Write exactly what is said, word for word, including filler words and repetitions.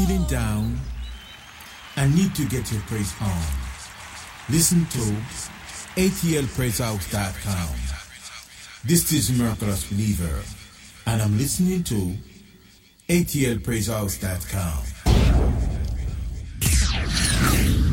feeling down and need to get your praise on, listen to A T L praise house dot com. This is Miraculous Believer, and I'm listening to A T L praise house dot com.